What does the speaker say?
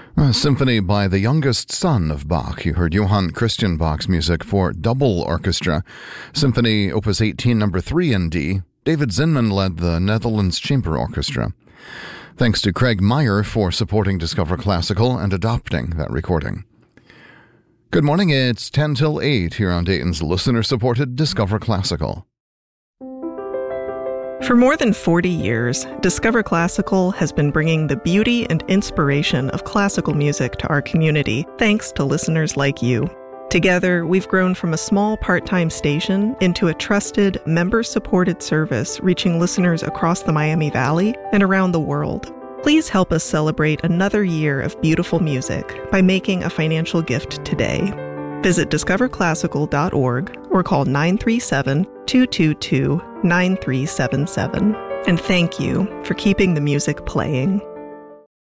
A symphony by the youngest son of Bach. You heard Johann Christian Bach's music for double orchestra. Symphony Opus 18, number 3 in D. David Zinman led the Netherlands Chamber Orchestra. Thanks to Craig Meyer for supporting Discover Classical and adopting that recording. Good morning, it's 10 till 8 here on Dayton's listener-supported Discover Classical. For more than 40 years, Discover Classical has been bringing the beauty and inspiration of classical music to our community, thanks to listeners like you. Together, we've grown from a small part-time station into a trusted, member-supported service reaching listeners across the Miami Valley and around the world. Please help us celebrate another year of beautiful music by making a financial gift today. Visit discoverclassical.org or call 937-222-9377. And thank you for keeping the music playing.